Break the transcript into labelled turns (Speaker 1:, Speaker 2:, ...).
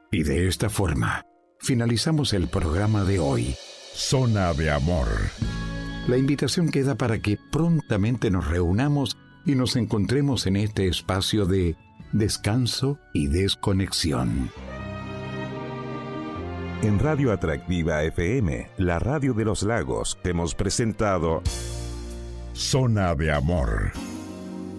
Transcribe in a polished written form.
Speaker 1: Y de esta forma, finalizamos el programa de hoy. Zona de Amor. La invitación queda para que prontamente nos reunamos y nos encontremos en este espacio de descanso y desconexión.
Speaker 2: En Radio Atractiva FM, la radio de los lagos, hemos presentado Zona de Amor.